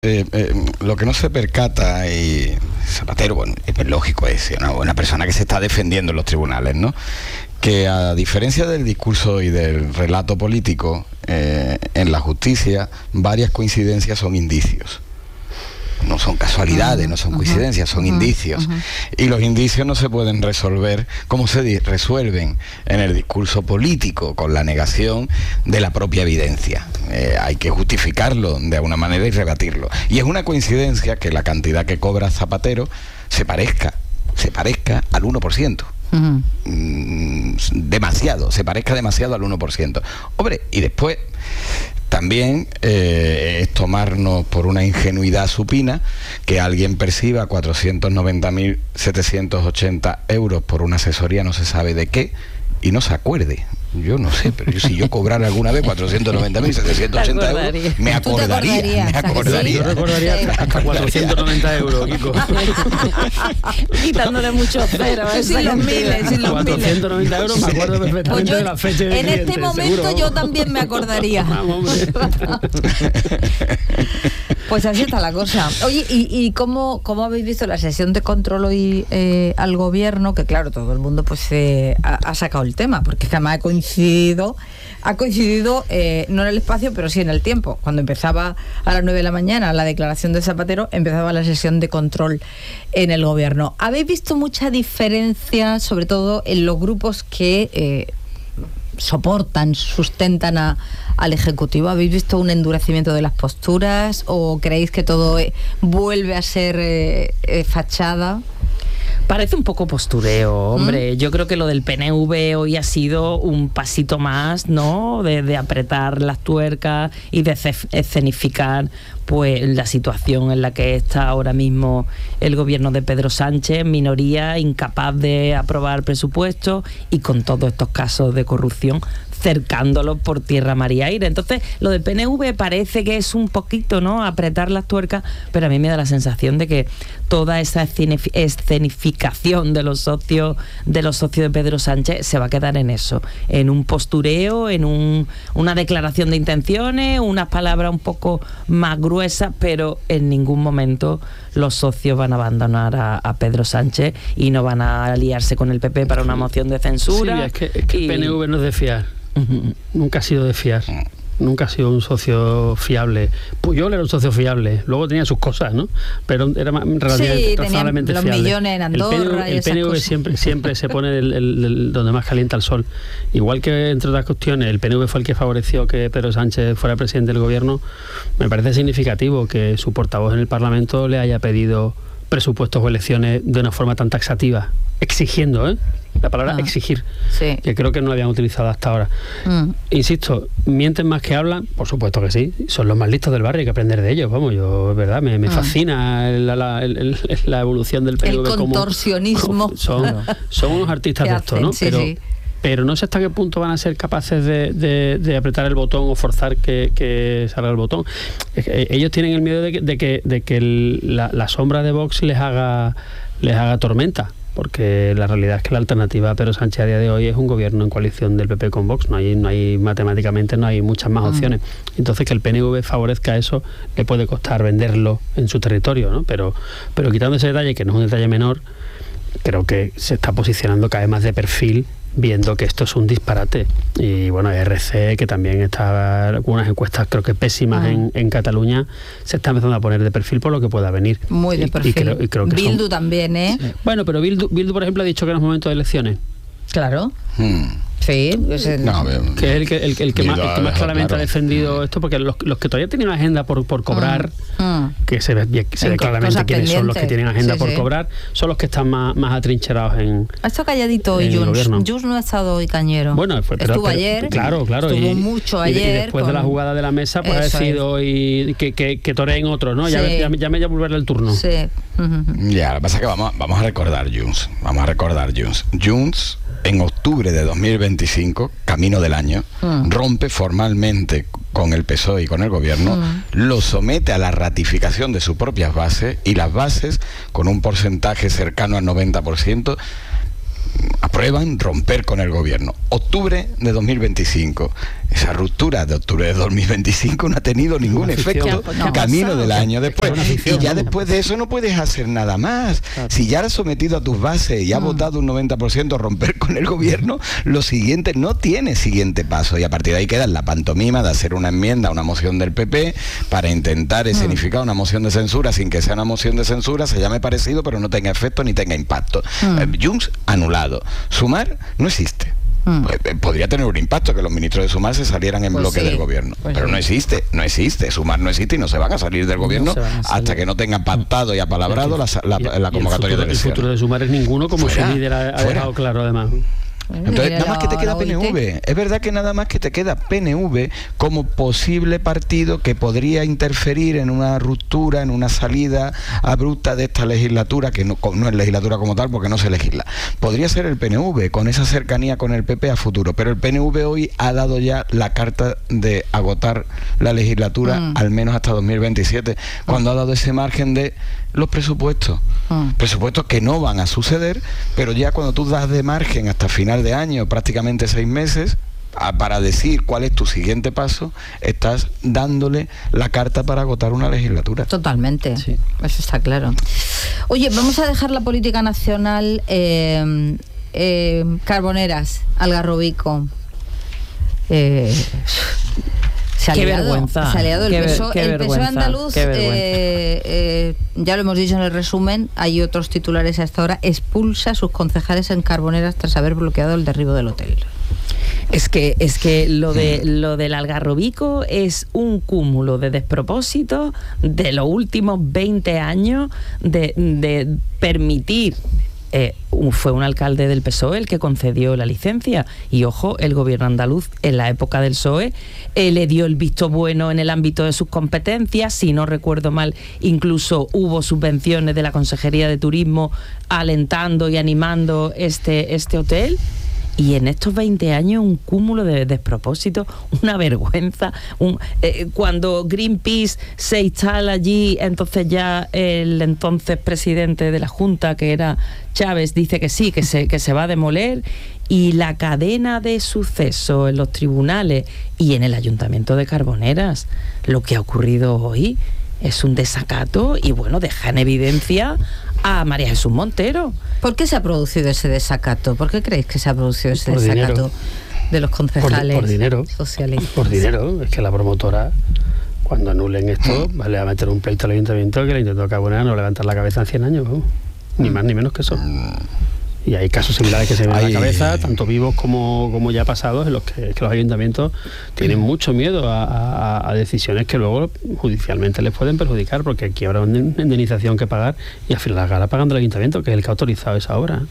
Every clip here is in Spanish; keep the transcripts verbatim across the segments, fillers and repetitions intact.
Eh, eh, lo que no se percata, y Zapatero, bueno, es lógico, es una, una persona que se está defendiendo en los tribunales, ¿no? Que a diferencia del discurso y del relato político, eh, en la justicia varias coincidencias son indicios. No son casualidades, no son coincidencias, son indicios. Y los indicios no se pueden resolver como se di- resuelven en el discurso político, con la negación de la propia evidencia. Eh, hay que justificarlo de alguna manera y rebatirlo. Y es una coincidencia que la cantidad que cobra Zapatero se parezca, se parezca al uno por ciento. Uh-huh. Mm, demasiado, se parezca demasiado al uno por ciento. Hombre, y después también eh, es tomarnos por una ingenuidad supina que alguien perciba cuatrocientos noventa mil setecientos ochenta euros por una asesoría no se sabe de qué y no se acuerde. Yo no sé, pero yo, si yo cobrara alguna vez cuatrocientos noventa mil setecientos ochenta euros, me acordaría, me acordaría. Yo recordaría hasta, hasta cuatrocientos noventa euros, Kiko. Quitándole muchos ceros. Sin los miles, sin los cuatrocientos noventa euros, me acuerdo perfectamente pues yo, de la fecha de en cliente, este momento seguro. yo también me acordaría. Vamos, Pues así está la cosa. Oye, ¿y, y cómo, cómo habéis visto la sesión de control hoy eh, al gobierno? Que claro, todo el mundo pues eh, ha, ha sacado el tema, porque es que además ha coincidido, ha coincidido eh, no en el espacio, pero sí en el tiempo. Cuando empezaba a las nueve de la mañana la declaración de Zapatero, empezaba la sesión de control en el gobierno. ¿Habéis visto mucha diferencia, sobre todo en los grupos que eh, soportan, sustentan a, al Ejecutivo? ¿Habéis visto un endurecimiento de las posturas o creéis que todo eh, vuelve a ser eh, eh, fachada? Parece un poco postureo, hombre. ¿Mm? Yo creo que lo del P N V hoy ha sido un pasito más, ¿no? De, de apretar las tuercas y de escenificar pues la situación en la que está ahora mismo el gobierno de Pedro Sánchez, minoría, incapaz de aprobar presupuestos y con todos estos casos de corrupción cercándolos por tierra, mar y aire. Entonces, lo del P N V parece que es un poquito, ¿no?, apretar las tuercas, pero a mí me da la sensación de que toda esa escenificación de los socios de los socios de Pedro Sánchez se va a quedar en eso, en un postureo, en un, una declaración de intenciones, unas palabras un poco más gruesas, pero en ningún momento los socios van a abandonar a, a Pedro Sánchez y no van a aliarse con el P P para una moción de censura. Sí, es que, es que y... el P N V no es de fiar. Uh-huh. Nunca ha sido de fiar. Nunca ha sido un socio fiable. Puyol era un socio fiable, luego tenía sus cosas, ¿no? Pero era relativamente, sí, razonablemente los fiable. Millones en Andorra el P N V, el P N V siempre, siempre se pone el, el, el, donde más calienta el sol. Igual que, entre otras cuestiones, el P N V fue el que favoreció que Pedro Sánchez fuera presidente del gobierno. Me parece significativo que su portavoz en el Parlamento le haya pedido presupuestos o elecciones de una forma tan taxativa, exigiendo, ¿eh? La palabra ah, exigir, sí. Que creo que no la habían utilizado hasta ahora. Mm. Insisto, mienten más que hablan, por supuesto que sí, son los más listos del barrio, hay que aprender de ellos, vamos, yo, es verdad, me, me mm. fascina la, la, la, la evolución del P N V. El contorsionismo. Como, son, son unos artistas de esto, ¿no? Sí, pero, sí. pero no sé hasta qué punto van a ser capaces de, de, de apretar el botón o forzar que, que salga el botón. Ellos tienen el miedo de que, de que, de que el, la, la sombra de Vox les haga, les haga tormenta. Porque la realidad es que la alternativa a Pedro Sánchez a día de hoy es un gobierno en coalición del P P con Vox. No hay, no hay matemáticamente no hay muchas más opciones. Entonces, que el P N V favorezca eso le puede costar venderlo en su territorio, ¿no? Pero, pero quitando ese detalle, que no es un detalle menor, creo que se está posicionando cada vez más de perfil, viendo que esto es un disparate. Y bueno, R C, que también está con unas encuestas creo que pésimas uh-huh. en, en Cataluña, se está empezando a poner de perfil por lo que pueda venir. Muy de perfil. Y, y creo, y creo que Bildu son... también, ¿eh? Sí. Bueno, pero Bildu, Bildu, por ejemplo, ha dicho que no es momento de elecciones. Claro. Hmm. Sí, es el... no, que es el que, el, el que más, el que más claramente claro. ha defendido esto, porque los, los que todavía tienen una agenda por, por cobrar, mm. Mm. que se ve, se ve claramente quiénes son los que tienen agenda sí, por sí. cobrar, son los que están más, más atrincherados en. Ha estado calladito hoy Junts. Junts no ha estado hoy cañero. Bueno, fue, pero, estuvo pero, ayer. Claro, claro. Estuvo y, mucho ayer. Y, y después con... de la jugada de la mesa, pues Eso ha decidido hoy que, que, que toreen otros, ¿no? Sí. Ya, ya, ya me voy a volver el turno. Sí. Uh-huh. Ya, lo que pasa es que vamos, vamos a recordar Junts. Vamos a recordar Junts. Junts. En octubre de dos mil veinticinco, camino del año, mm. rompe formalmente con el P S O E y con el gobierno, mm. lo somete a la ratificación de sus propias bases, y las bases, con un porcentaje cercano al noventa por ciento, aprueban romper con el gobierno. Octubre de dos mil veinticinco. Esa ruptura de octubre de dos mil veinticinco no ha tenido ningún efecto no, camino del año después. Ficción, y ya ¿no? después de eso no puedes hacer nada más. Claro. Si ya has sometido a tus bases y has mm. votado un noventa por ciento romper con el gobierno, lo siguiente no tiene siguiente paso. Y a partir de ahí queda la pantomima de hacer una enmienda a una moción del P P para intentar escenificar mm. una moción de censura sin que sea una moción de censura, se llame parecido, pero no tenga efecto ni tenga impacto. Mm. Eh, Junts anulado. Sumar no existe. Mm. Podría tener un impacto que los ministros de Sumar se salieran en pues bloque sí, del gobierno, pues pero sí. no existe, no existe, Sumar no existe y no se van a salir del gobierno no hasta que no tengan pactado y apalabrado la, la, la, la convocatoria de elecciones. El futuro de Sumar es ninguno, como fuera, su líder ha, ha dejado claro además. Entonces, nada más que te queda P N V. Es verdad que nada más que te queda P N V como posible partido que podría interferir en una ruptura, en una salida abrupta de esta legislatura, que no, no es legislatura como tal porque no se legisla. Podría ser el P N V, con esa cercanía con el P P a futuro, pero el P N V hoy ha dado ya la carta de agotar la legislatura, mm. al menos hasta dos mil veintisiete, cuando mm. ha dado ese margen de los presupuestos. Mm. Presupuestos que no van a suceder, pero ya cuando tú das de margen hasta final de año, prácticamente seis meses, a, para decir cuál es tu siguiente paso, estás dándole la carta para agotar una legislatura. Totalmente, sí. Eso está claro. Oye, vamos a dejar la política nacional. eh, eh, Carboneras, Algarrobico. Eh, Se qué aliado, vergüenza. Se ha aliado el, qué, P S O E, qué el P S O E andaluz, eh, eh, ya lo hemos dicho en el resumen, hay otros titulares a esta hora, expulsa a sus concejales en Carboneras tras haber bloqueado el derribo del hotel. Es que, es que lo de lo del Algarrobico es un cúmulo de despropósitos de los últimos veinte años de, de permitir. Eh, fue un alcalde del P S O E el que concedió la licencia y ojo, el gobierno andaluz en la época del P S O E eh, le dio el visto bueno en el ámbito de sus competencias, si no recuerdo mal incluso hubo subvenciones de la Consejería de Turismo alentando y animando este, este hotel. Y en estos veinte años un cúmulo de despropósitos, una vergüenza. Un, eh, cuando Greenpeace se instala allí, entonces ya el entonces presidente de la Junta, que era Chávez, dice que sí, que se, que se va a demoler. Y la cadena de sucesos en los tribunales y en el Ayuntamiento de Carboneras, lo que ha ocurrido hoy es un desacato y bueno, deja en evidencia a María Jesús Montero. ¿Por qué se ha producido ese desacato? ¿Por qué creéis que se ha producido ese por desacato dinero. de los concejales por, por dinero, socialistas? Por dinero, es que la promotora, cuando anulen esto, mm. le va a meter un pleito al ayuntamiento que le intentó Carboneras no levantar la cabeza en cien años, ¿no? Ni mm. más ni menos que eso. Mm. Y hay casos similares que se ven en la cabeza, tanto vivos como, como ya pasados, en los que, que los ayuntamientos tienen mucho miedo a, a, a decisiones que luego judicialmente les pueden perjudicar, porque aquí habrá una indemnización que pagar y al final la acabará pagando el ayuntamiento, que es el que ha autorizado esa obra.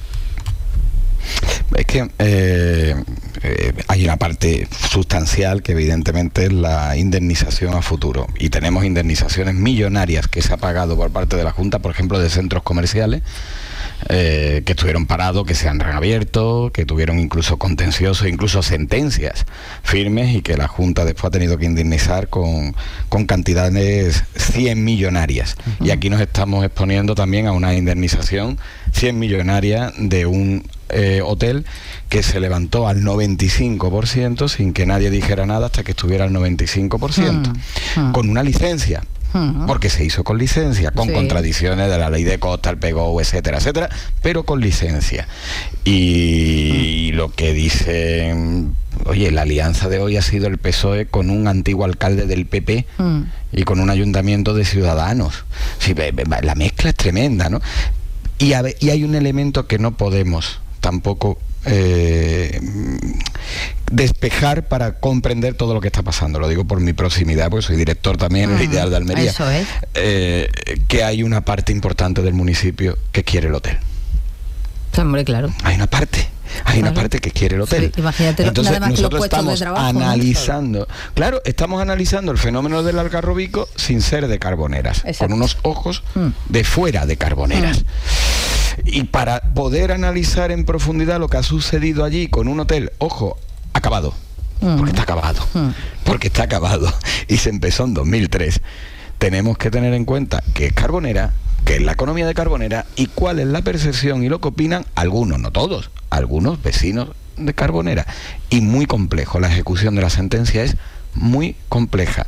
Es que eh, eh, hay una parte sustancial que evidentemente es la indemnización a futuro, y tenemos indemnizaciones millonarias que se ha pagado por parte de la Junta, por ejemplo, de centros comerciales Eh, que estuvieron parados, que se han reabierto, que tuvieron incluso contenciosos, incluso sentencias firmes, y que la Junta después ha tenido que indemnizar con, con cantidades cien millonarias. Uh-huh. Y aquí nos estamos exponiendo también a una indemnización cien millonaria de un eh, hotel que se levantó al noventa y cinco por ciento sin que nadie dijera nada hasta que estuviera al noventa y cinco por ciento, uh-huh. con una licencia. Uh-huh. Porque se hizo con licencia, con sí. contradicciones de la ley de costa, el P G O, etcétera, etcétera, pero con licencia. Y, uh-huh. y lo que dicen, oye, la alianza de hoy ha sido el P S O E con un antiguo alcalde del P P uh-huh. y con un ayuntamiento de Ciudadanos. Sí, la mezcla es tremenda, ¿no? Y, a, y hay un elemento que no podemos tampoco Eh, despejar para comprender todo lo que está pasando. Lo digo por mi proximidad, porque soy director también en el Ideal de Almería. Eso es. Eh, que hay una parte importante del municipio que quiere el hotel. Hombre, claro. Hay una parte. Hay claro. una parte que quiere el hotel. Sí, imagínate. Entonces nada más nosotros que estamos trabajo, analizando, ¿no? Claro, estamos analizando el fenómeno del Algarrobico sin ser de Carboneras, exacto. con unos ojos mm. de fuera de Carboneras. Mm. Y para poder analizar en profundidad lo que ha sucedido allí con un hotel, ojo, acabado, mm. porque está acabado, mm. porque está acabado y se empezó en dos mil tres. Tenemos que tener en cuenta que es Carbonera, qué es la economía de Carbonera y cuál es la percepción y lo que opinan algunos, no todos, algunos vecinos de Carbonera. Y muy complejo, la ejecución de la sentencia es muy compleja.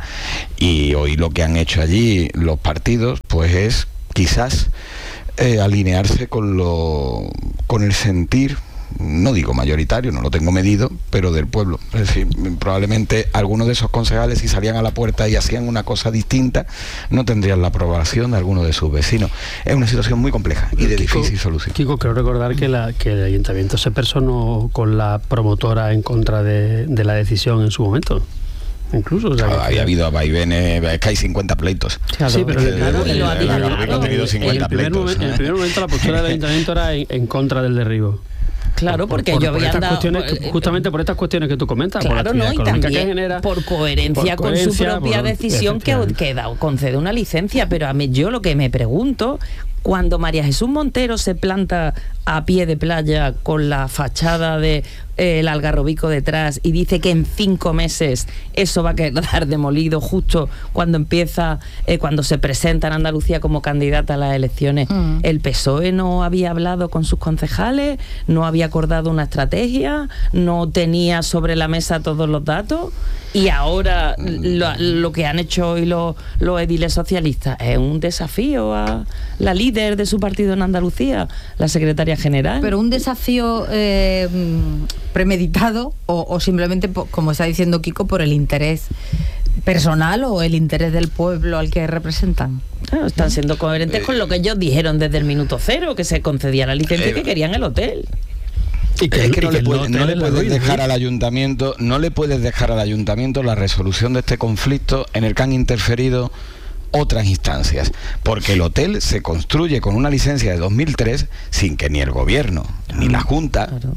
Y hoy lo que han hecho allí los partidos, pues es quizás eh, alinearse con lo con el sentir, no digo mayoritario, no lo tengo medido, pero del pueblo. Es decir, probablemente algunos de esos concejales, si salían a la puerta y hacían una cosa distinta, no tendrían la aprobación de algunos de sus vecinos. Es una situación muy compleja y de Kiko, difícil solución. Kiko, creo recordar que, la, que el ayuntamiento se personó con la promotora en contra de, de la decisión en su momento. Incluso, o sea, ah, había habido vaivenes, es que hay cincuenta pleitos. Claro, sí, pero el, claro, el, lo ha el, ha tenido cincuenta en, el primer pleitos. Momento, en el primer momento la postura del ayuntamiento era en, en contra del derribo. Claro, porque por, por, yo había por andado... Por, justamente por estas cuestiones que tú comentas, claro, por la no, y también que genera, por coherencia por con su coherencia, propia por, decisión que, que da, concede una licencia. Pero a mí, yo lo que me pregunto, cuando María Jesús Montero se planta a pie de playa con la fachada de eh, el Algarrobico detrás y dice que en cinco meses eso va a quedar demolido justo cuando empieza, eh, cuando se presenta en Andalucía como candidata a las elecciones, mm. el P S O E no había hablado con sus concejales, no había acordado una estrategia, no tenía sobre la mesa todos los datos, y ahora lo, lo que han hecho hoy los, los ediles socialistas es un desafío a la líder de su partido en Andalucía, la secretaria general. Pero un desafío eh, premeditado o, o simplemente, como está diciendo Kiko, por el interés personal o el interés del pueblo al que representan. Claro, están siendo coherentes eh, con lo que ellos dijeron desde el minuto cero, que se concedía la licencia eh, y que querían el hotel. Y que, es que no, le, puede, no le puedes dejar al ayuntamiento, no le puedes dejar al ayuntamiento la resolución de este conflicto en el que han interferido otras instancias, porque el hotel se construye con una licencia de dos mil tres sin que ni el gobierno ni la Junta claro.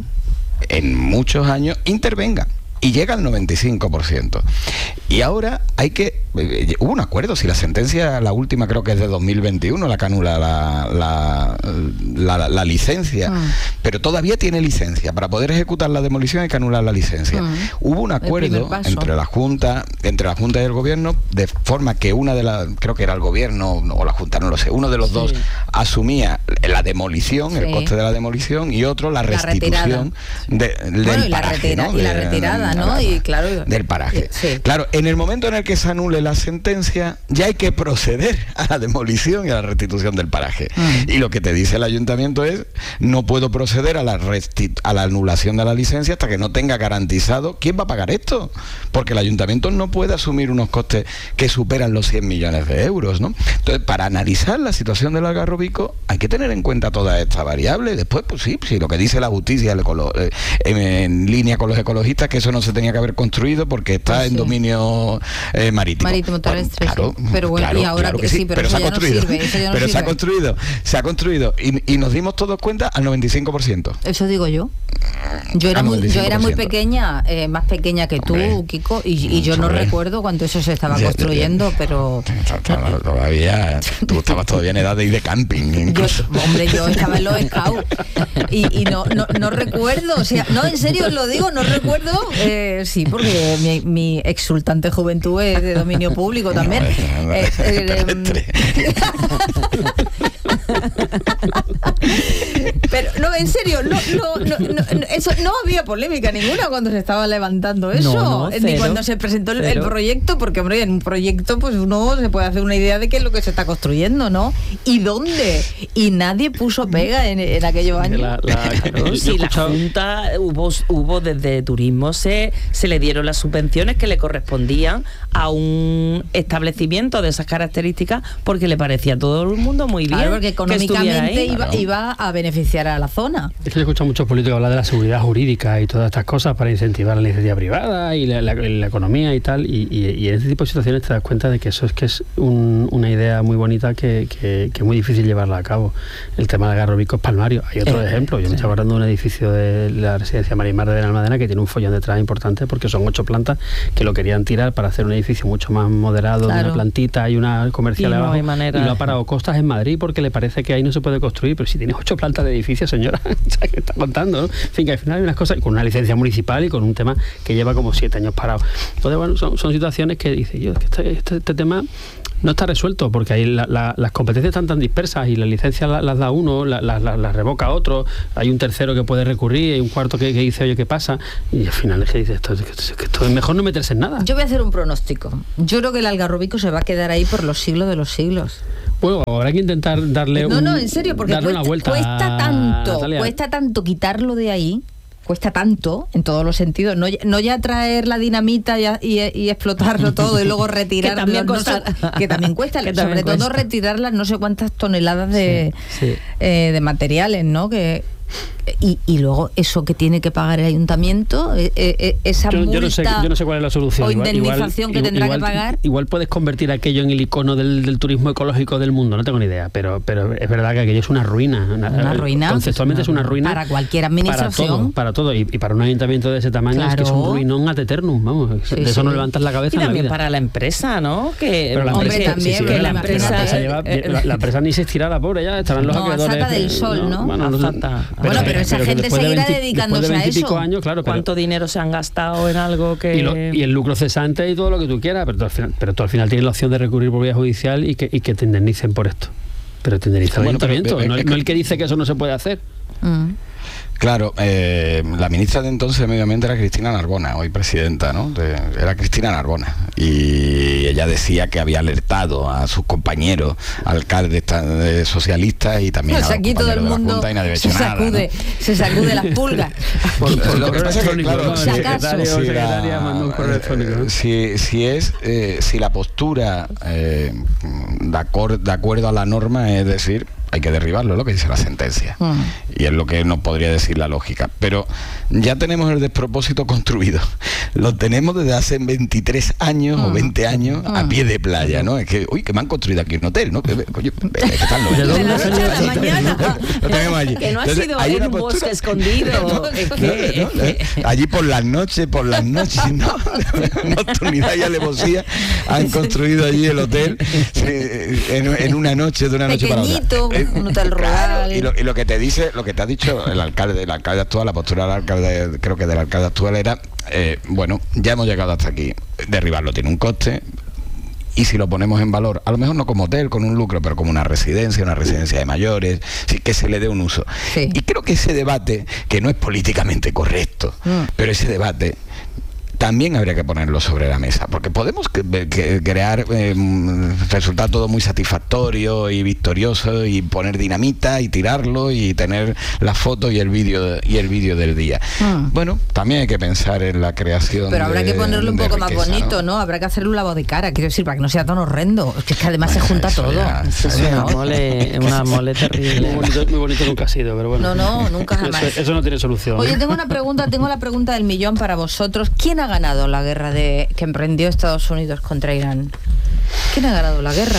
en muchos años intervengan. Y llega al noventa y cinco por ciento. Y ahora hay que... Eh, hubo un acuerdo, si la sentencia, la última creo que es de dos mil veintiuno, la que anula la, la, la, la, la licencia, mm. pero todavía tiene licencia. Para poder ejecutar la demolición hay que anular la licencia. Mm. Hubo un acuerdo entre la Junta, entre la Junta y el Gobierno, de forma que una de las, creo que era el Gobierno o la Junta, no lo sé, uno de los sí. dos asumía la demolición, sí. el coste de la demolición, y otro la restitución la de, del bueno, y paraje, la retira, ¿no? Y la retirada, de, ¿no? Y claro, del paraje. Sí. Claro, en el momento en el que se anule la sentencia, ya hay que proceder a la demolición y a la restitución del paraje. Mm. Y lo que te dice el ayuntamiento es, no puedo proceder a la, a la anulación de la licencia hasta que no tenga garantizado quién va a pagar esto. Porque el ayuntamiento no puede asumir unos costes que superan los cien millones de euros, ¿no? Entonces, para analizar la situación del Algarrobico, hay que tener en cuenta todas estas variables. Después, pues sí, sí lo que dice la justicia el ecolo, eh, en, en línea con los ecologistas, que eso no se tenía que haber construido porque está pues sí. en dominio eh, marítimo. Marítimo terrestre, bueno, claro, sí. Pero bueno, claro, y ahora claro que, que sí, sí, pero, pero eso se ha ya construido. no sirve, eso ya no pero sirve. se ha construido, se ha construido y, y nos dimos todos cuenta al noventa y cinco por ciento. Eso digo yo. Yo era muy, yo era muy pequeña, eh, más pequeña que tú, hombre, Kiko, y, y yo no hombre. recuerdo cuando eso se estaba ya, construyendo, ya, pero... Todavía, tú estabas todavía en edad de ir de camping. Yo, hombre, yo estaba en los scouts y, y no, no, no recuerdo, o sea, no, en serio os lo digo, no recuerdo, eh, sí, porque mi, mi exultante juventud es de dominio público también. No, no, eh, eh, pero no, en serio, no, no, no, no, eso no había polémica ninguna cuando se estaba levantando eso, no, no, ni cuando se presentó el, el proyecto, porque hombre, en un proyecto pues uno se puede hacer una idea de qué es lo que se está construyendo, ¿no? ¿Y dónde? Y nadie puso pega en, en aquellos años. La, la, claro, sí, la Junta hubo, hubo desde turismo, se, se le dieron las subvenciones que le correspondían a un establecimiento de esas características porque le parecía a todo el mundo muy bien. Claro, porque económicamente iba, claro. iba a beneficiar a la zona. Es que yo escucho a muchos políticos hablar de la seguridad jurídica y todas estas cosas para incentivar la iniciativa privada y la, la, la economía y tal, y, y, y en este tipo de situaciones te das cuenta de que eso es que es un, una idea muy bonita que, que, que es muy difícil llevarla a cabo. El tema del Algarrobico es palmario. Hay otro eh, ejemplo, yo sí. me estoy acordando de un edificio de la residencia Marimar de Benalmádena que tiene un follón detrás importante porque son ocho plantas que lo querían tirar para hacer un edificio mucho más moderado, claro. de una plantita y una comercial y abajo, no hay manera. Y lo ha parado Costas en Madrid porque le parece que ahí no se puede construir, pero si tienes ocho plantas de edificio, señora, ¿qué está contando? ¿No? En fin, que al final hay unas cosas con una licencia municipal y con un tema que lleva como siete años parado. Entonces, bueno, son, son situaciones que dice yo, que este, este, este tema no está resuelto, porque ahí la, la, las competencias están tan dispersas y las licencias las, las da uno, las la, la, la revoca otro, hay un tercero que puede recurrir, hay un cuarto que, que dice, oye, ¿qué pasa? Y al final es que dice, esto, esto, esto es mejor no meterse en nada. Yo voy a hacer un pronóstico. Yo creo que el algarrobico se va a quedar ahí por los siglos de los siglos. Bueno, habrá que intentar darle no, un, no, en serio, porque darle cuesta, una vuelta cuesta a tanto, Natalia. cuesta tanto quitarlo de ahí. Cuesta tanto, en todos los sentidos, no, no ya traer la dinamita y, y, y explotarlo todo y luego retirarlo, que también, no sé, que también cuesta, que sobre también todo cuesta. retirar las no sé cuántas toneladas de, sí, sí. Eh, de materiales, ¿no? Que y, y luego eso que tiene que pagar el ayuntamiento, eh, eh, esa yo, multa yo no sé, yo no sé cuál es la solución. o Igual- indemnización igual- que tendrá igual- que pagar. Igual puedes convertir aquello en el icono del, del turismo ecológico del mundo, no tengo ni idea, pero, pero es verdad que aquello es una ruina. Una, Una ruina. Conceptualmente es una ruina. Para cualquier Para administración. todo, para todo. Y, y para un ayuntamiento de ese tamaño es que es un Claro. ruinón ad eternum, vamos. Sí, de eso sí. no levantas la cabeza Y en la también vida. para la empresa, ¿no? Que, Pero la Hombre, empresa, también, sí, sí, pero que la, la empresa, empresa- la empresa lleva- eh, eh, la, la empresa ni se estirá la pobre ya, estarán los No, a acreedores. saca del sol, ¿no? Bueno, A no sé. falta. Bueno, pero esa que gente después de seguirá veinte dedicándose después de a veintipico eso. años, claro, pero, ¿Cuánto dinero se han gastado en algo que...? y, lo- y el lucro cesante y todo lo que tú quieras, pero tú al final, pero tú al final tienes la opción de recurrir por vía judicial y que, y que te indemnicen por esto. Pero te indemniza el Bueno, pero, ayuntamiento, eh, no, es el- que- no el que dice que eso no se puede hacer. Mm. Claro, eh, la ministra de entonces de Medio Ambiente era Cristina Narbona, hoy presidenta, ¿no? De- era Cristina Narbona. Y ella decía que había alertado a sus compañeros alcaldes tan- eh, socialistas y también Pues a los aquí todo el compañeros de la mundo Junta y nadie había se hecho nada, sacude, ¿no? se sacude las pulgas. Por, por Lo que correo pasa es que, electrónico, claro, ¿no? El si acaso. secretario o si la- secretaria manda un correo electrónico, ¿no? si, si es eh, si la postura eh, de, acor- de acuerdo a la norma, es decir, hay que derribarlo, es lo que dice la sentencia. Mm. Y es lo que nos podría decir la lógica. Pero ya tenemos el despropósito construido. Lo tenemos desde hace veintitrés años Mm. o veinte años Mm. a pie de playa, ¿no? Es que, uy, que me han construido aquí un hotel, ¿no? Que, coño, ¿qué tal? No, ¿De no, dónde no, ha salido no, ese no, hotel? no, Lo tenemos allí. Que no ha Entonces, sido hay en una un bosque postura- escondido. Es que- no, no, no. Allí por las noches, por las noches, ¿no? Nocturnidad y alevosía han construido allí el hotel eh, en, en una noche, de una noche para otra. Pequeñito, Eh, un hotel claro, rural. y lo, y lo que te dice, lo que te ha dicho el alcalde, el alcalde actual, la postura del alcalde, creo que del alcalde actual era, eh, bueno, ya hemos llegado hasta aquí. Derribarlo tiene un coste. Y si lo ponemos en valor, a lo mejor no como hotel, con un lucro, pero como una residencia, una residencia de mayores, sí, que se le dé un uso. Sí. Y creo que ese debate, que no es políticamente correcto, Mm. pero ese debate también habría que ponerlo sobre la mesa, porque podemos que- que- crear, eh, resultar todo muy satisfactorio y victorioso y poner dinamita y tirarlo y tener la foto y el vídeo y el vídeo del día. Mm. Bueno, también hay que pensar en la creación. Pero habrá de- que ponerlo un de poco más riqueza, bonito, ¿no? Habrá que hacerle un lavado de cara, quiero decir, para que no sea tan horrendo. Es que, es que además Bueno, se junta eso todo. ya- Eso es una mole, una mole Muy terrible. bonito, muy bonito nunca ha sido, pero bueno. No, no, nunca jamás. Eso, eso no tiene solución. Oye, tengo una pregunta, tengo la pregunta del millón para vosotros. ¿Quién ha ganado la guerra de que emprendió Estados Unidos contra Irán? ¿Quién ha ganado la guerra?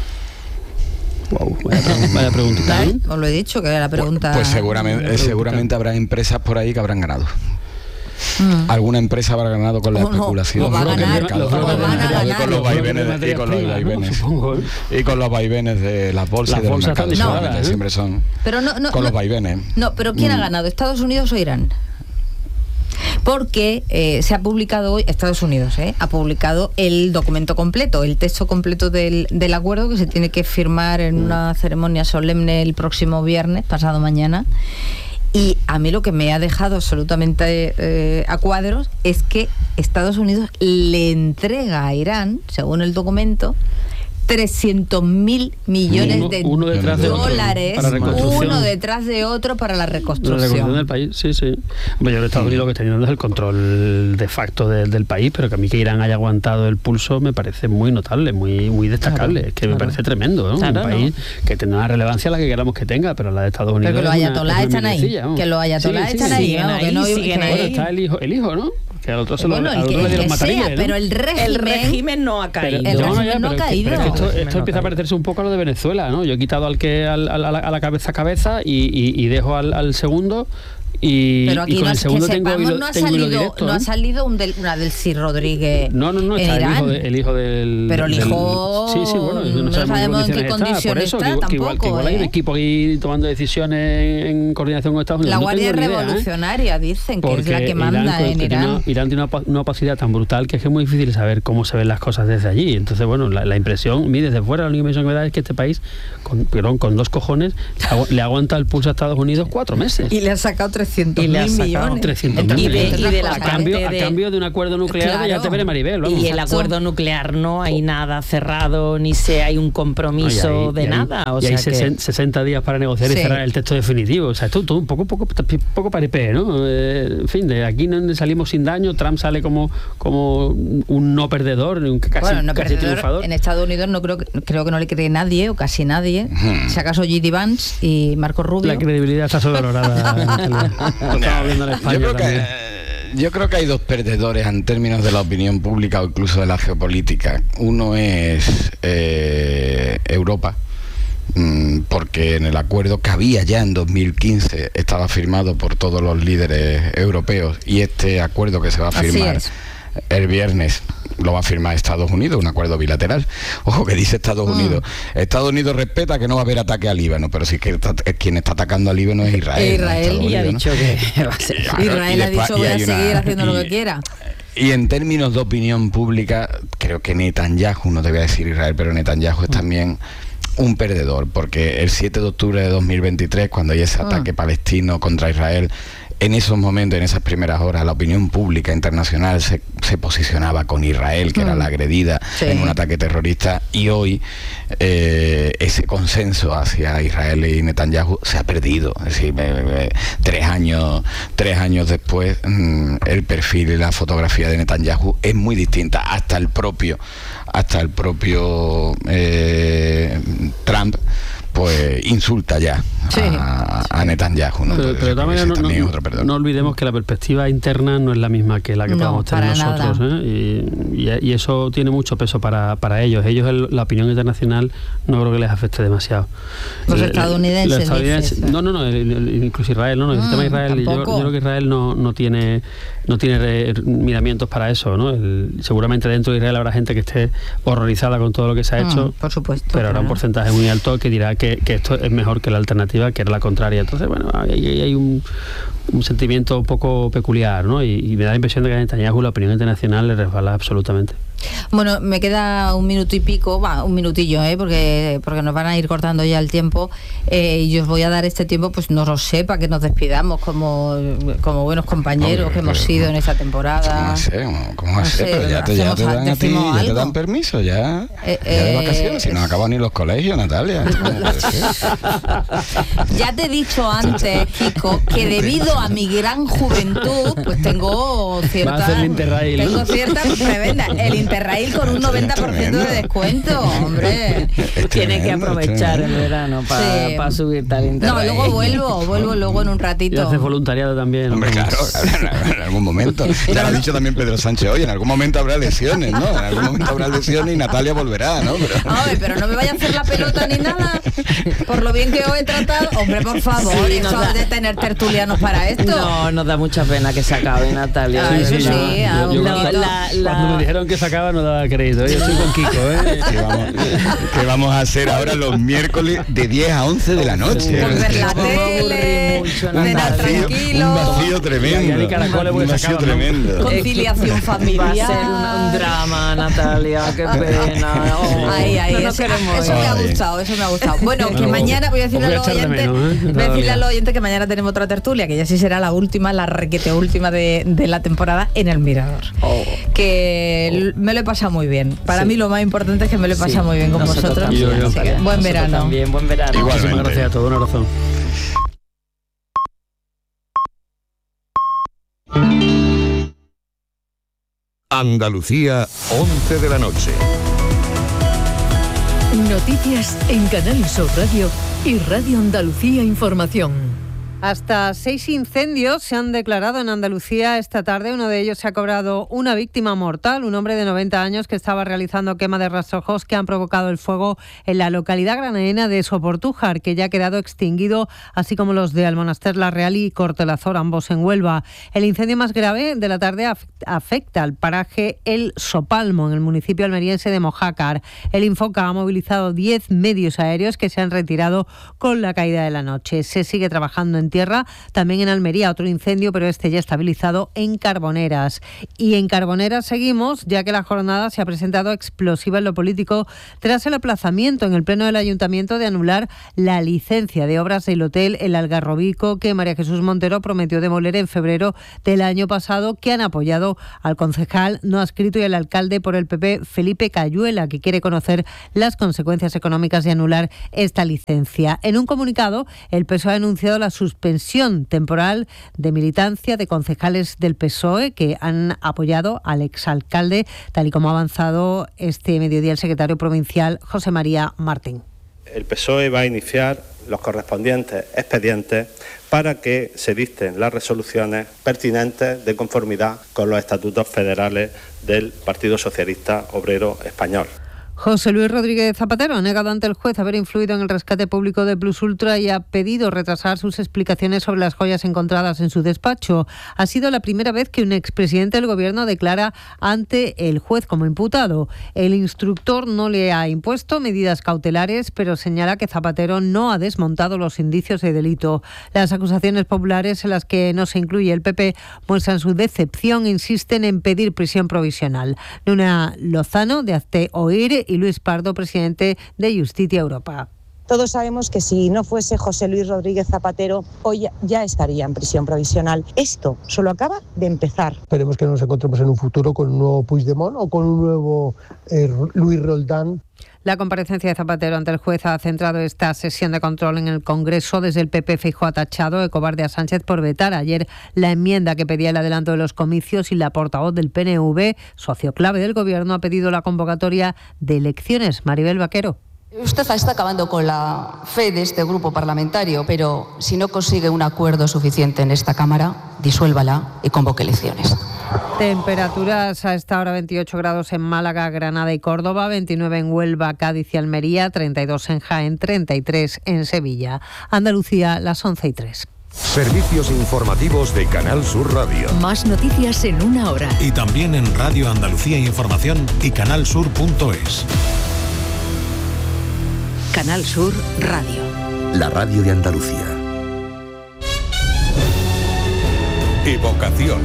Wow, vaya, pre- vaya preguntita, ¿eh? Os lo he dicho, que era la pregunta. Pues seguramente, pregunta. seguramente habrá empresas por ahí que habrán ganado. Mm. Alguna empresa habrá ganado con la O no, especulación o va a del ganar, mercado. o van a Y ganar. con los vaivenes de- y con los Materias primas, ¿no? vaivenes Supongo, ¿eh? y con los vaivenes de las bolsas Las y de los bolsas están mercados, disparadas, seguramente, ¿eh? siempre son Pero no, no, con no, los vaivenes. no, pero ¿quién ha Mm. ganado? ¿Estados Unidos o Irán? Porque eh, se ha publicado hoy, Estados Unidos eh, ha publicado el documento completo, el texto completo del, del acuerdo que se tiene que firmar en una ceremonia solemne el próximo viernes, pasado mañana. Y a mí lo que me ha dejado absolutamente eh, a cuadros es que Estados Unidos le entrega a Irán, según el documento, trescientos mil millones Uno- de uno detrás de otro, dólares, para reconstrucción. uno detrás de otro para la La reconstrucción reconstrucción. del país, sí, sí. Hombre, yo en Estados Unidos lo que está teniendo es el control de facto de- del país, pero que a mí que Irán haya aguantado el pulso me parece muy notable, muy muy destacable. Claro, es que me claro. parece tremendo, ¿no? Claro, un país que tendrá una relevancia la que queramos que tenga, pero la de Estados Unidos. Pero que los es una- ayatolás es una están ahí, mierdecilla, vamos. que los ayatolás Sí, sí, están sí. ahí, siguen vamos, que ahí, no siguen que- ahí. Bueno, está el hijo, el hijo, ¿no? Que al otro se lo, Bueno, al el otro que, le el dieron que matarile, sea, ¿no? pero el régimen, El régimen no ha Pero, caído. el no, régimen ya, no pero ha es que- pero es que caído. esto, esto empieza a parecerse un poco a lo de Venezuela, ¿no? Yo he quitado al que al- al- a, la, a la cabeza cabeza y, y, y dejo al, al segundo Y, pero aquí y con no, el segundo que tengo, sepamos, hilo, no ha tengo hilo salido, directo. no ¿eh? ha salido un del, una del Sir Rodríguez. No, no, no, en está el Irán. hijo, de, el hijo del. Pero el del, hijo. Sí, sí, bueno, no, no sabemos en qué condiciones está. está, Por eso, tampoco. que igual, que igual ¿eh? hay un equipo aquí tomando decisiones en coordinación con Estados Unidos. La no Guardia tengo ni idea, Revolucionaria, ¿eh? dicen que Porque es la que manda Irán, en Irán. Tiene, Irán tiene una, una opacidad tan brutal que es que es muy difícil saber cómo se ven las cosas desde allí. Entonces, bueno, la, la impresión, mí desde fuera, la única impresión que me da es que este país, con, perdón, con dos cojones, agu le aguanta el pulso a Estados Unidos cuatro meses. Y le ha sacado trescientos mil millones. trescientos y, mil de, y de la a, cambio, de, a cambio de un acuerdo nuclear, claro, ya te veré, Maribel. Vamos. Y el acuerdo nuclear no hay nada cerrado, ni se hay un compromiso no, hay, de y nada. Hay, o y sea hay que... sesenta días para negociar sí. y cerrar el texto definitivo. O sea, todo, todo un poco, poco, poco paripé, ¿no? Eh, en fin, de aquí no salimos sin daño. Trump sale como, como un no perdedor, un casi, bueno, no casi perdedor, triunfador. En Estados Unidos no creo, creo que no le cree nadie, o casi nadie. Hmm. Si acaso J D Vance y Marco Rubio. La credibilidad está sobrevalorada. Yo creo que Yo creo que hay dos perdedores en términos de la opinión pública o incluso de la geopolítica. Uno es eh, Europa, mmm, porque en el acuerdo que había ya en dos mil quince estaba firmado por todos los líderes europeos, y este acuerdo que se va a firmar el viernes lo va a firmar Estados Unidos, un acuerdo bilateral. Ojo, que dice Estados Unidos. Mm. Estados Unidos respeta que no va a haber ataque al Líbano, pero sí que está, quien está atacando al Líbano es Israel. Israel, ¿no? y Unidos, ha dicho ¿no? que va a ser. Claro, Israel ha dicho voy a seguir una, haciendo y, lo que quiera. Y en términos de opinión pública, creo que Netanyahu, no te voy a decir Israel, pero Netanyahu es también un perdedor, porque el siete de octubre de dos mil veintitrés, cuando hay ese ataque mm. palestino contra Israel, en esos momentos, en esas primeras horas, la opinión pública internacional se, se posicionaba con Israel, que mm. era la agredida sí. en un ataque terrorista, y hoy eh, ese consenso hacia Israel y Netanyahu se ha perdido. Es decir, eh, eh, tres años tres años después, mmm, el perfil y la fotografía de Netanyahu es muy distinta. Hasta el propio hasta el propio eh, Trump pues insulta ya sí. a, a Netanyahu, ¿no? Pero, pero también, no, también no, otro no olvidemos que la perspectiva interna no es la misma que la que no, podamos tener nosotros, ¿eh? y, y, y eso tiene mucho peso para, para ellos. Ellos el, la opinión internacional no creo que les afecte demasiado. Los el, estadounidenses, los estadounidenses no, no, no, el, el, incluso Israel, no, no, el mm, tema Israel, yo, yo creo que Israel no, no tiene no tiene re, miramientos para eso, ¿no? El, seguramente dentro de Israel habrá gente que esté horrorizada con todo lo que se ha mm, hecho, por supuesto, pero habrá claro. un porcentaje muy alto que dirá que Que, que esto es mejor que la alternativa, que era la contraria. Entonces, bueno, hay, hay un, un sentimiento un poco peculiar, ¿no? Y, y me da la impresión de que a Netanyahu la opinión internacional le resbala absolutamente. Bueno, me queda un minuto y pico, va, un minutillo, ¿eh? porque porque nos van a ir cortando ya el tiempo, eh, y os voy a dar este tiempo, pues no lo sé, para que nos despidamos como, como buenos compañeros Hombre, que hemos sido en esta temporada. ¿Cómo sé? ¿Cómo no sé? Pero ya te, ya te dan a ti, ya te dan permiso, ya, eh, ya de eh, vacaciones, si no acaban ni los colegios, Natalia. Ya te he dicho antes, Kiko, que debido a mi gran juventud, pues tengo cierta... Tengo ¿no? cierta prebenda. El Interrail con un noventa por ciento de descuento, hombre. Tienes que aprovechar el verano para sí. pa subirte al Interrail. No, luego vuelvo, vuelvo luego en un ratito. Y haces voluntariado también. Hombre, claro, en algún momento. Ya lo ha dicho también Pedro Sánchez hoy, en algún momento habrá lesiones, ¿no? En algún momento habrá lesiones y Natalia volverá, ¿no? Pero... Ay, pero no me vaya a hacer la pelota ni nada, por lo bien que os he tratado. Hombre, por favor, sí, eso da... de tener tertulianos para esto. No, nos da mucha pena que se acabe, Natalia. Ah, eso sí, sí no, yo, yo, no, la, la... Cuando me dijeron que se acaba no daba crédito. Yo estoy con Kiko, ¿eh? ¿Qué vamos, ¿Qué vamos a hacer ahora los miércoles de diez a once de la noche? Por ver la tele, cenar tranquilo. Un vacío tremendo. Un vacío tremendo. Conciliación familiar. Va a ser un, un drama, Natalia, qué pena. Oh, ay, ay, no eso, eso me ha gustado, eso me ha gustado. Bueno, que mañana voy a decirle a los oyentes, voy a decirle a los oyentes que mañana tenemos otra tertulia, que ya sí será la última, la requete última de, de la temporada en El Mirador. Oh. Que oh. me lo he pasado muy bien. Para sí. mí lo más importante es que me lo he pasado sí. muy bien con nosotros vosotros. Yo, yo, Así que, buen verano. También, buen verano. Muchísimas gracias a todos, un abrazo. Andalucía, once de la noche. Noticias en Canal Sur Radio y Radio Andalucía Información. Hasta seis incendios se han declarado en Andalucía esta tarde. Uno de ellos se ha cobrado una víctima mortal, un hombre de noventa años que estaba realizando quema de rastrojos que han provocado el fuego en la localidad granadina de Soportújar, que ya ha quedado extinguido, así como los de Almonaster La Real y Cortelazor, ambos en Huelva. El incendio más grave de la tarde afecta al paraje El Sopalmo, en el municipio almeriense de Mojácar. El Infoca ha movilizado diez medios aéreos que se han retirado con la caída de la noche. Se sigue trabajando en tierra, también en Almería otro incendio, pero este ya estabilizado en Carboneras. Y en Carboneras seguimos, ya que la jornada se ha presentado explosiva en lo político tras el aplazamiento en el Pleno del Ayuntamiento de anular la licencia de obras del hotel El Algarrobico que María Jesús Montero prometió demoler en febrero del año pasado, que han apoyado al concejal no adscrito y al alcalde por el P P, Felipe Cayuela, que quiere conocer las consecuencias económicas de anular esta licencia. En un comunicado, el P S O E ha anunciado la suspensión suspensión temporal de militancia de concejales del P S O E que han apoyado al exalcalde, tal y como ha avanzado este mediodía el secretario provincial José María Martín. El P S O E va a iniciar los correspondientes expedientes para que se dicten las resoluciones pertinentes de conformidad con los estatutos federales del Partido Socialista Obrero Español. José Luis Rodríguez Zapatero ha negado ante el juez haber influido en el rescate público de Plus Ultra y ha pedido retrasar sus explicaciones sobre las joyas encontradas en su despacho. Ha sido la primera vez que un expresidente del Gobierno declara ante el juez como imputado. El instructor no le ha impuesto medidas cautelares, pero señala que Zapatero no ha desmontado los indicios de delito. Las acusaciones populares, en las que no se incluye el P P, muestran su decepción e insisten en pedir prisión provisional. Nuna Lozano, de Hazte Oír, y Luis Pardo, presidente de Justicia Europa. Todos sabemos que si no fuese José Luis Rodríguez Zapatero, hoy ya estaría en prisión provisional. Esto solo acaba de empezar. Esperemos que nos encontremos en un futuro con un nuevo Puigdemont o con un nuevo eh, Luis Roldán. La comparecencia de Zapatero ante el juez ha centrado esta sesión de control en el Congreso. Desde el P P, Feijóo ha tachado de cobarde a Sánchez por vetar ayer la enmienda que pedía el adelanto de los comicios, y la portavoz del P N V, socio clave del Gobierno, ha pedido la convocatoria de elecciones. Maribel Vaquero. Usted está acabando con la fe de este grupo parlamentario, pero si no consigue un acuerdo suficiente en esta Cámara, disuélvala y convoque elecciones. Temperaturas a esta hora: veintiocho grados en Málaga, Granada y Córdoba, veintinueve en Huelva, Cádiz y Almería, treinta y dos en Jaén, treinta y tres en Sevilla. Andalucía, las once y tres. Servicios informativos de Canal Sur Radio. Más noticias en una hora. Y también en Radio Andalucía Información y canal sur punto es. Canal Sur Radio. La radio de Andalucía. Evocación.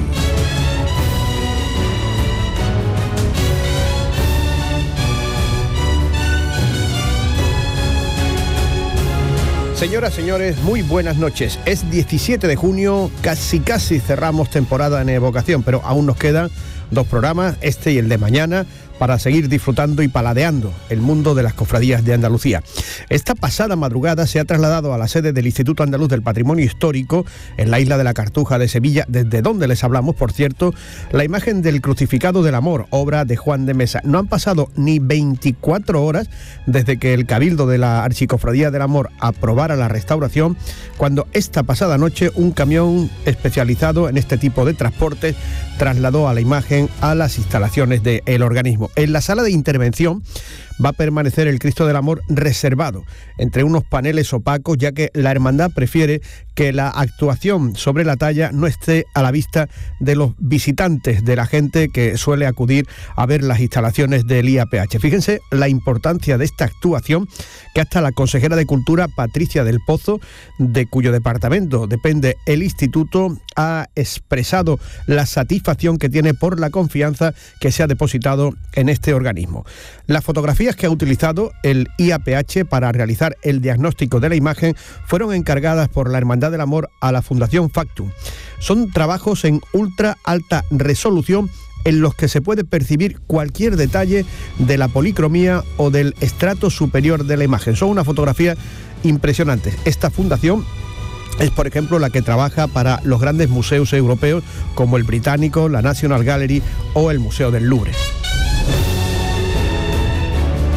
Señoras, señores, muy buenas noches. Es diecisiete de junio, casi casi cerramos temporada en Evocación, pero aún nos quedan dos programas, este y el de mañana, para seguir disfrutando y paladeando el mundo de las cofradías de Andalucía. Esta pasada madrugada se ha trasladado a la sede del Instituto Andaluz del Patrimonio Histórico, en la isla de la Cartuja de Sevilla, desde donde les hablamos, por cierto, la imagen del Crucificado del Amor, obra de Juan de Mesa. No han pasado ni veinticuatro horas desde que el Cabildo de la Archicofradía del Amor aprobara la restauración, cuando esta pasada noche un camión especializado en este tipo de transportes trasladó a la imagen a las instalaciones del organismo. En la sala de intervención va a permanecer el Cristo del Amor reservado entre unos paneles opacos, ya que la hermandad prefiere que la actuación sobre la talla no esté a la vista de los visitantes, de la gente que suele acudir a ver las instalaciones del I A P H. Fíjense la importancia de esta actuación, que hasta la consejera de Cultura, Patricia del Pozo, de cuyo departamento depende el instituto, ha expresado la satisfacción que tiene por la confianza que se ha depositado en este organismo. Las fotografías que ha utilizado el I A P H para realizar el diagnóstico de la imagen fueron encargadas por la Hermandad del Amor a la Fundación Factum. Son trabajos en ultra alta resolución en los que se puede percibir cualquier detalle de la policromía o del estrato superior de la imagen. Son unas fotografías impresionantes. Esta fundación es, por ejemplo, la que trabaja para los grandes museos europeos como el Británico, la National Gallery o el Museo del Louvre.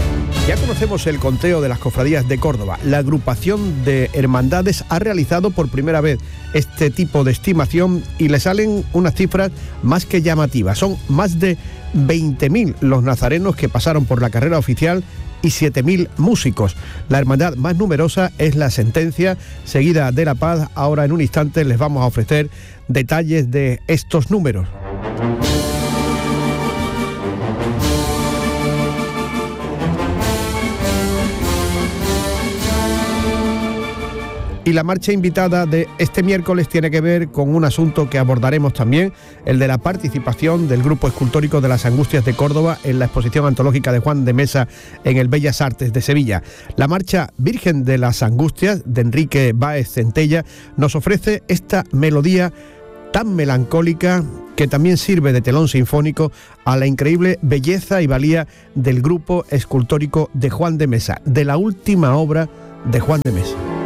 Ya conocemos el conteo de las cofradías de Córdoba. La agrupación de hermandades ha realizado por primera vez este tipo de estimación y le salen unas cifras más que llamativas. Son más de veinte mil los nazarenos que pasaron por la carrera oficial y siete mil músicos. La hermandad más numerosa es la Sentencia, seguida de La Paz. Ahora en un instante les vamos a ofrecer detalles de estos números. Y la marcha invitada de este miércoles tiene que ver con un asunto que abordaremos también, el de la participación del Grupo Escultórico de las Angustias de Córdoba en la exposición antológica de Juan de Mesa en el Bellas Artes de Sevilla. La marcha Virgen de las Angustias, de Enrique Báez Centella, nos ofrece esta melodía tan melancólica que también sirve de telón sinfónico a la increíble belleza y valía del Grupo Escultórico de Juan de Mesa, de la última obra de Juan de Mesa.